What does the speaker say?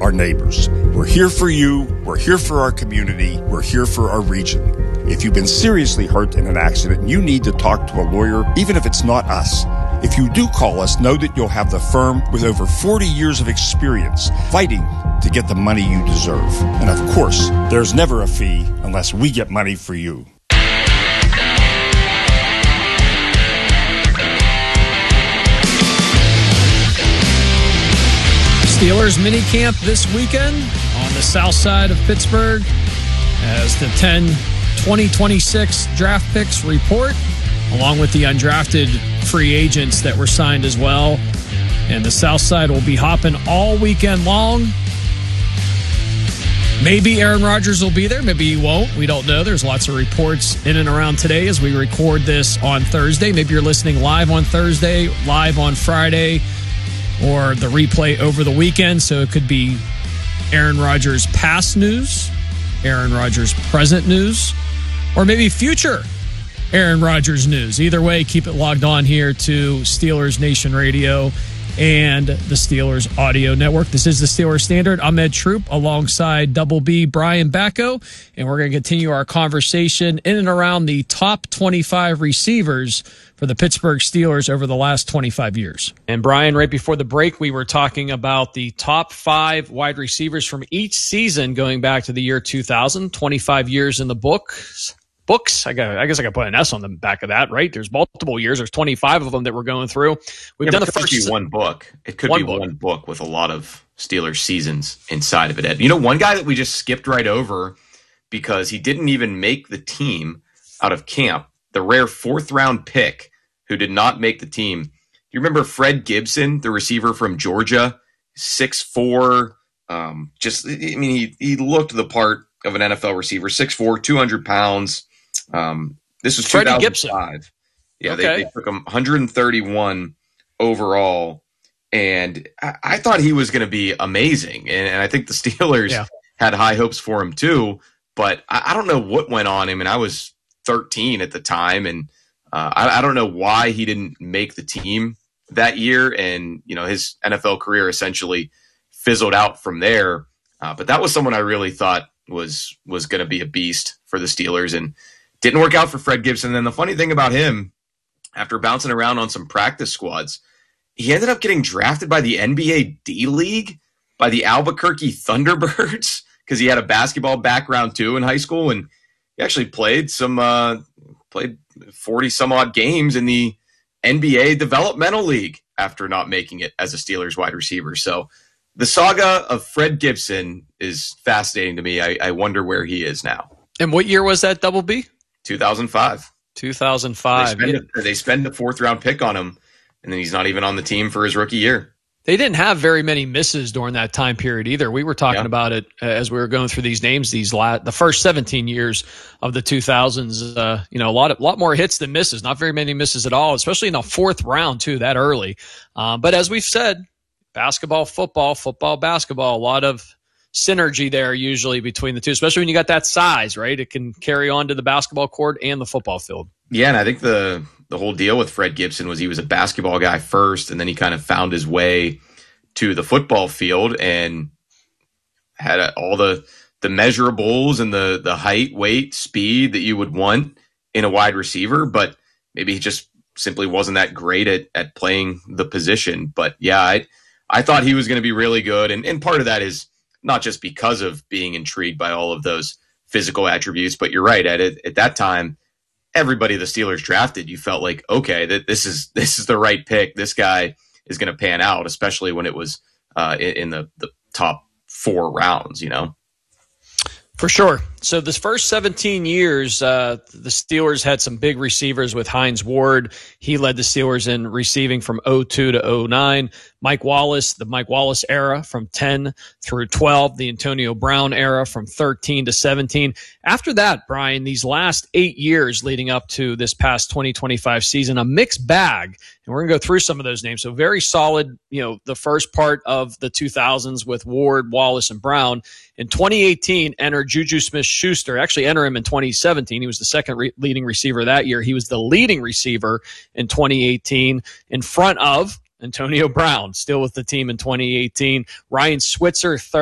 our neighbors. We're here for you. We're here for our community. We're here for our region. If you've been seriously hurt in an accident and you need to talk to a lawyer, even if it's not us, if you do call us, know that you'll have the firm with over 40 years of experience fighting to get the money you deserve. And of course, there's never a fee unless we get money for you. Steelers minicamp this weekend on the south side of Pittsburgh as the 2026 draft picks report, along with the undrafted free agents that were signed as well. And the south side will be hopping all weekend long. Maybe Aaron Rodgers will be there. Maybe he won't. We don't know. There's lots of reports in and around today as we record this on Thursday. Maybe you're listening live on Thursday, live on Friday, or the replay over the weekend. So it could be Aaron Rodgers past news, Aaron Rodgers present news, or maybe future Aaron Rodgers news. Either way, keep it logged on here to Steelers Nation Radio and the Steelers Audio Network. This is the Steelers Standard. I'm Ed Troop alongside Double B Brian Bacco, and we're going to continue our conversation in and around the top 25 receivers for the Pittsburgh Steelers over the last 25 years. And Brian, right before the break, we were talking about the top 5 wide receivers from each season going back to the year 2000, 25 years in the books. I guess I got to put an S on the back of that, right? There's multiple years. There's 25 of them that we're going through. We've done the first. It could be one book. It could be one book with a lot of Steelers seasons inside of it, Ed. You know, one guy that we just skipped right over because he didn't even make the team out of camp, the rare 4th-round pick who did not make the team. Do you remember Fred Gibson, the receiver from Georgia, 6'4", he looked the part of an NFL receiver, 6'4", 200 pounds. This was Freddie 2005. Gibson. Yeah, okay. they took him 131 overall, and I thought he was going to be amazing, and I think the Steelers had high hopes for him too, but I don't know what went on him, and I was 13 at the time, and I don't know why he didn't make the team that year, and his NFL career essentially fizzled out from there, but that was someone I really thought was going to be a beast for the Steelers, and didn't work out for Fred Gibson. And the funny thing about him, after bouncing around on some practice squads, he ended up getting drafted by the NBA D-League, by the Albuquerque Thunderbirds, because he had a basketball background too in high school, and he actually played 40-some-odd games in the NBA Developmental League after not making it as a Steelers wide receiver. So the saga of Fred Gibson is fascinating to me. I wonder where he is now. And what year was that, Double B? 2005. 2005. They spend a 4th-round pick on him, and then he's not even on the team for his rookie year. They didn't have very many misses during that time period either. We were talking about it as we were going through these names. The first 17 years of the 2000s. A lot more hits than misses. Not very many misses at all, especially in the 4th round too, that early. But as we've said, basketball, football, basketball. A lot of synergy there usually between the two, especially when you got that size, right? It can carry on to the basketball court and the football field. Yeah, and I think the whole deal with Fred Gibson was he was a basketball guy first, and then he kind of found his way to the football field and had all the measurables and the height, weight, speed that you would want in a wide receiver, but maybe he just simply wasn't that great at playing the position. But yeah, I thought he was going to be really good, and part of that is not just because of being intrigued by all of those physical attributes, but you're right, Ed, at that time, everybody the Steelers drafted, you felt like, okay, that this is the right pick. This guy is going to pan out, especially when it was in the top 4 rounds, For sure. So this first 17 years, the Steelers had some big receivers with Hines Ward. He led the Steelers in receiving from 02 to 09. Mike Wallace, the Mike Wallace era from 10 through 12. The Antonio Brown era from 13 to 17. After that, Brian, these last 8 years leading up to this past 2025 season, a mixed bag. And we're going to go through some of those names. So very solid, the first part of the 2000s with Ward, Wallace, and Brown. In 2018, enter Juju Smith-Schuster. Actually, enter him in 2017. He was the second leading receiver that year. He was the leading receiver in 2018 in front of Antonio Brown, still with the team in 2018. Ryan Switzer, third.